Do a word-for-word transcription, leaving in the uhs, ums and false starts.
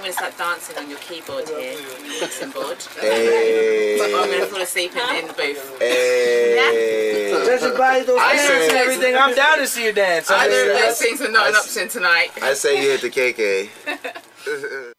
going to start dancing on your keyboard here, mixing board. Hey. Or I'm going to fall asleep in, in the booth. Hey. Yeah. Judging by those I dance say- and everything, I'm down to see you dance. Either of I- those things are not an option tonight. I say you hit the K K.